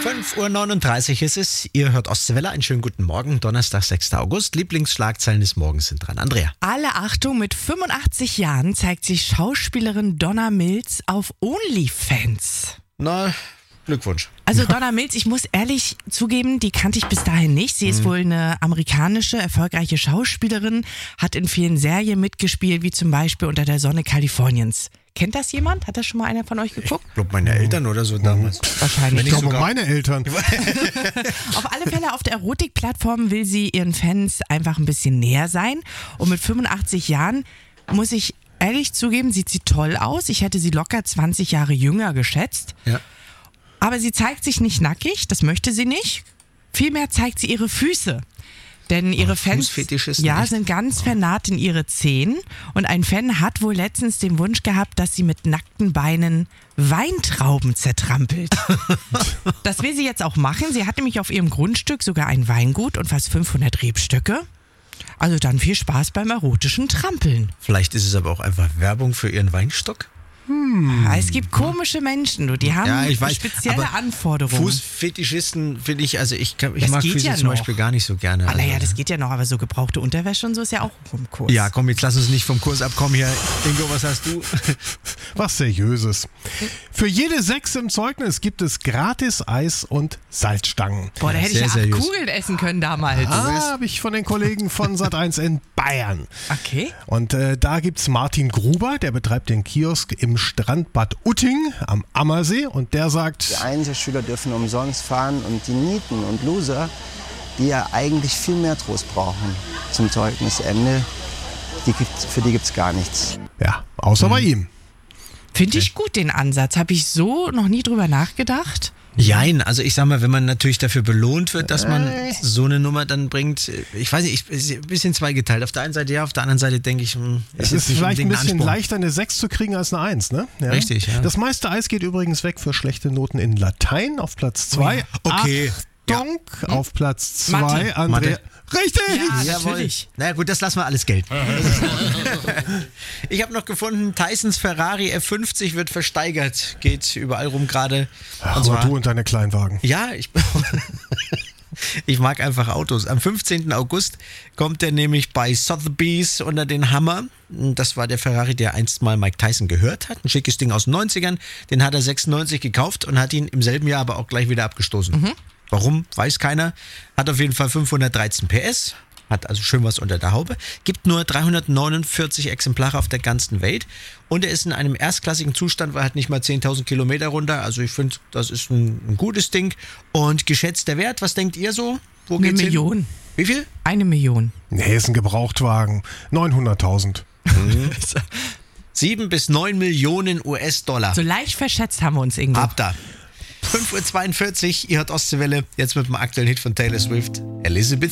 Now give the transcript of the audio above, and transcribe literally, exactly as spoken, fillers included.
fünf Uhr neununddreißig ist es. Ihr hört Ostwelle. Einen schönen guten Morgen. Donnerstag, sechster August. Lieblingsschlagzeilen des Morgens sind dran. Andrea. Alle Achtung, mit fünfundachtzig Jahren zeigt sich Schauspielerin Donna Mills auf OnlyFans. Na, Glückwunsch. Also Donna Mills, ich muss ehrlich zugeben, die kannte ich bis dahin nicht. Sie ist mhm. wohl eine amerikanische, erfolgreiche Schauspielerin, hat in vielen Serien mitgespielt, wie zum Beispiel Unter der Sonne Kaliforniens. Kennt das jemand? Hat das schon mal einer von euch geguckt? Ich glaube, meine Eltern oder so damals. Wahrscheinlich. Ich glaube, meine Eltern. Auf alle Fälle, auf der Erotikplattform will sie ihren Fans einfach ein bisschen näher sein. Und mit fünfundachtzig Jahren, muss ich ehrlich zugeben, sieht sie toll aus. Ich hätte sie locker zwanzig Jahre jünger geschätzt. Ja. Aber sie zeigt sich nicht nackig, das möchte sie nicht. Vielmehr zeigt sie ihre Füße. Denn ihre oh, Fans ja, sind ganz vernarrt in ihre Zehen. Und ein Fan hat wohl letztens den Wunsch gehabt, dass sie mit nackten Beinen Weintrauben zertrampelt. Das will sie jetzt auch machen. Sie hat nämlich auf ihrem Grundstück sogar ein Weingut und fast fünfhundert Rebstöcke. Also dann viel Spaß beim erotischen Trampeln. Vielleicht ist es aber auch einfach Werbung für ihren Weinstock. Hm. Es gibt komische Menschen, du, die haben ja, ich weiß, spezielle Anforderungen. Fußfetischisten finde ich, also ich, ich das mag geht Füße ja zum noch. Beispiel gar nicht so gerne. Ah, also, naja, das geht ja noch, aber so gebrauchte Unterwäsche und so ist ja auch vom Kurs. Ja, komm, jetzt lass uns nicht vom Kurs abkommen hier. Ingo, was hast du? Was Seriöses. Für jede Sechs im Zeugnis gibt es gratis Eis und Salzstangen. Boah, da hätte Sehr ich ja acht seriös. Kugeln essen können damals. Ah, habe ich von den Kollegen von Sat eins in Bayern. Okay. Und äh, da gibt's Martin Gruber, der betreibt den Kiosk im Strandbad Utting am Ammersee und der sagt: Die Einzelschüler dürfen umsonst fahren und die Nieten und Loser, die ja eigentlich viel mehr Trost brauchen zum Zeugnisende, die gibt's, für die gibt's gar nichts. Ja, außer mhm. bei ihm. Finde ich gut, den Ansatz. Habe ich so noch nie drüber nachgedacht. Jein, also ich sag mal, wenn man natürlich dafür belohnt wird, dass man so eine Nummer dann bringt, ich weiß nicht, ich, ist ein bisschen zweigeteilt. Auf der einen Seite ja, auf der anderen Seite denke ich, hm, es ist vielleicht ein bisschen leichter, eine sechs zu kriegen als eine eins, ne? Ja. Richtig, ja. Das meiste Eis geht übrigens weg für schlechte Noten in Latein auf Platz zwei. Oh ja. Okay. Achtung, ja. Auf Platz zwei, Mathe. Andrea. Mathe. Richtig! Ja, natürlich. Na gut, das lassen wir alles gelten. Ich habe noch gefunden, Tysons Ferrari F fünfzig wird versteigert. Geht überall rum gerade. Aber du und deine Kleinwagen. Ja, ich, ich mag einfach Autos. Am fünfzehnten August kommt der nämlich bei Sotheby's unter den Hammer. Das war der Ferrari, der einst mal Mike Tyson gehört hat. Ein schickes Ding aus den neunzigern. Den hat er sechsundneunzig gekauft und hat ihn im selben Jahr aber auch gleich wieder abgestoßen. Mhm. Warum, weiß keiner. Hat auf jeden Fall fünfhundertdreizehn P S, hat also schön was unter der Haube. Gibt nur dreihundertneunundvierzig Exemplare auf der ganzen Welt. Und er ist in einem erstklassigen Zustand, weil er hat nicht mal zehntausend Kilometer runter. Also ich finde, das ist ein, ein gutes Ding. Und geschätzter Wert, was denkt ihr so? Wo Eine geht's Million. Hin? Wie viel? Eine Million. Nee, ist ein Gebrauchtwagen. neunhunderttausend. Mhm. Sieben bis neun Millionen U S-Dollar. So leicht verschätzt haben wir uns irgendwo. Habt ihr. fünf Uhr zweiundvierzig, ihr hört Ostwelle, jetzt mit dem aktuellen Hit von Taylor Swift, Elizabeth.